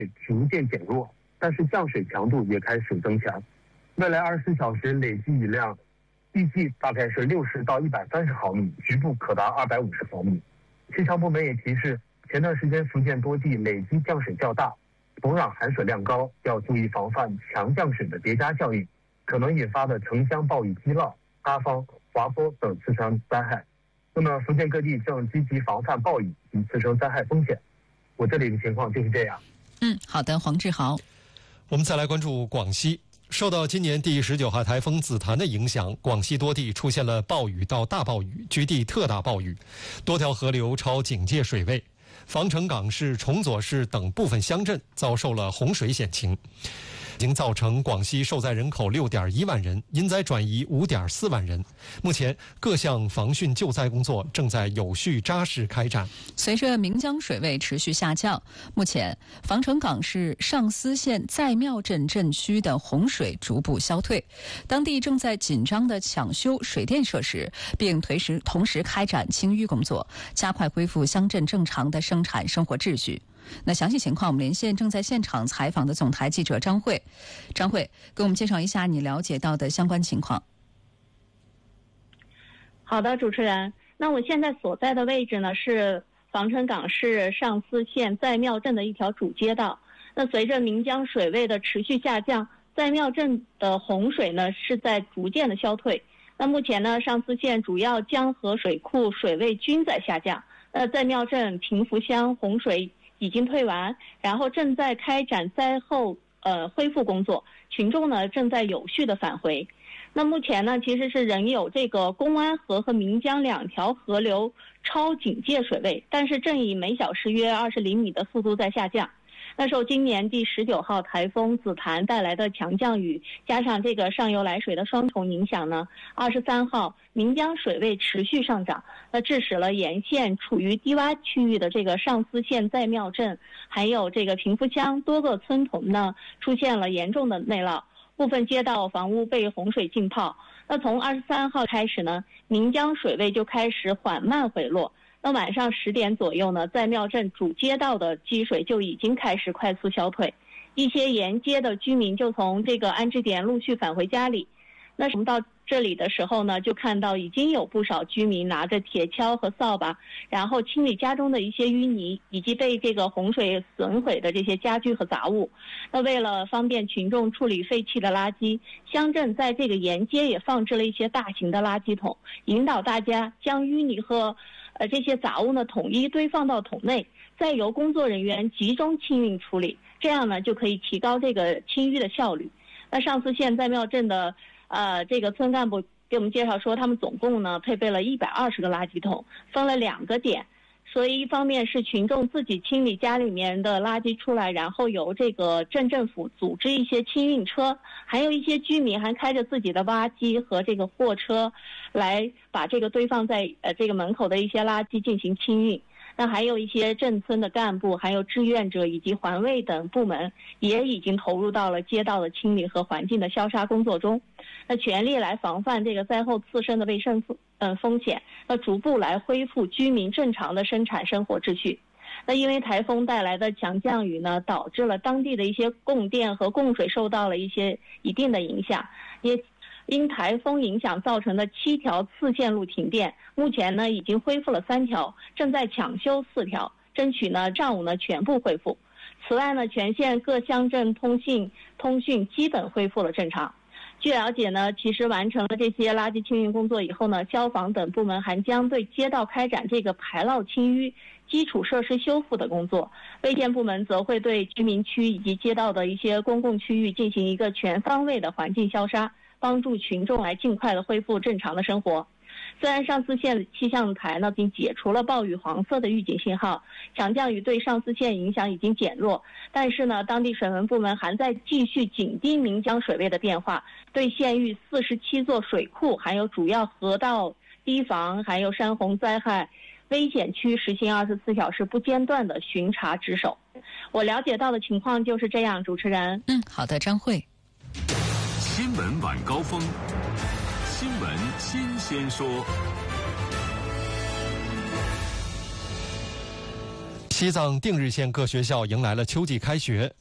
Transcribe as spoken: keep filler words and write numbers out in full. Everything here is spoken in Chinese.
逐渐减弱，但是降水强度也开始增强。未来二十四小时累计雨量预计大概是六十到一百三十毫米，局部可达二百五十毫米。气象部门也提示，前段时间福建多地累积降水较大，土壤含水量高，要注意防范强降水的叠加效应可能引发的城乡暴雨激涝、塌方、滑坡等次生灾害。那么福建各地正积极防范暴雨及次生灾害风险。我这里的情况就是这样。 嗯，好的，黄志豪。 我们再来关注广西。受到今年第十九号台风紫檀的影响，广西多地出现了暴雨到大暴雨，局地特大暴雨，多条河流超警戒水位，防城港市、崇左市等部分乡镇遭受了洪水险情，已经造成广西受灾人口六点一万人，因灾转移五点四万人。目前各项防汛救灾工作正在有序扎实开展。 随着岷江水位持续下降，目前防城港市上思县在庙镇镇区的洪水逐步消退，当地正在紧张地抢修水电设施，并同时同时开展清淤工作，加快恢复乡镇正常的生产生活秩序。那详细情况，我们连线正在现场采访的总台记者张慧。张慧，给我们介绍一下你了解到的相关情况。 好的，主持人。那我现在所在的位置呢是防城港市上思县在庙镇的一条主街道。那随着岷江水位的持续下降，在庙镇的洪水呢是在逐渐的消退。那目前呢，上思县主要江河水库水位均在下降。呃，在庙镇平福乡洪水已经退完，然后正在开展灾后呃恢复工作，群众呢正在有序的返回。那目前呢，其实是仍有这个公安河和岷江两条河流超警戒水位，但是正以每小时约二十厘米的速度在下降。那受今年第十九号台风紫檀带来的强降雨，加上这个上游来水的双重影响呢，二十三号岷江水位持续上涨，那致使了沿线处于低洼区域的这个上思县在庙镇，还有这个平福乡多个村屯呢出现了严重的内涝，部分街道房屋被洪水浸泡。那从二十三号开始呢，岷江水位就开始缓慢回落。那晚上十点左右呢，在庙镇主街道的积水就已经开始快速消退，一些沿街的居民就从这个安置点陆续返回家里。那我们到这里的时候呢，就看到已经有不少居民拿着铁锹和扫把，然后清理家中的一些淤泥以及被这个洪水损毁的这些家具和杂物。那为了方便群众处理废弃的垃圾，乡镇在这个沿街也放置了一些大型的垃圾桶，引导大家将淤泥和呃这些杂物呢统一堆放到桶内，再由工作人员集中清运处理，这样呢就可以提高这个清淤的效率。那上思县在庙镇的呃，这个村干部给我们介绍说，他们总共呢配备了一百二十个垃圾桶，分了两个点。所以一方面是群众自己清理家里面的垃圾出来，然后由这个镇政府组织一些清运车，还有一些居民还开着自己的挖机和这个货车，来把这个堆放在呃这个门口的一些垃圾进行清运。那还有一些镇村的干部，还有志愿者以及环卫等部门也已经投入到了街道的清理和环境的消杀工作中，那全力来防范这个灾后次生的卫生呃风险，那逐步来恢复居民正常的生产生活秩序。那因为台风带来的强降雨呢，导致了当地的一些供电和供水受到了一些一定的影响，也因台风影响造成的七条次线路停电，目前呢已经恢复了三条，正在抢修四条，争取呢上午呢全部恢复。此外呢，全县各乡镇通信通讯基本恢复了正常。据了解呢，其实完成了这些垃圾清运工作以后呢，消防等部门还将对街道开展这个排涝清淤、基础设施修复的工作。卫健部门则会对居民区以及街道的一些公共区域进行一个全方位的环境消杀，帮助群众来尽快的恢复正常的生活。虽然上思县气象台呢已经解除了暴雨黄色的预警信号，强降雨对上思县影响已经减弱，但是呢，当地水文部门还在继续紧盯岷江水位的变化，对县域四十七座水库还有主要河道堤防还有山洪灾害危险区实行二十四小时不间断的巡查值守。我了解到的情况就是这样，主持人。 嗯，好的，张慧。 新闻晚高峰，新闻新鲜说。 西藏定日县各学校迎来了秋季开学。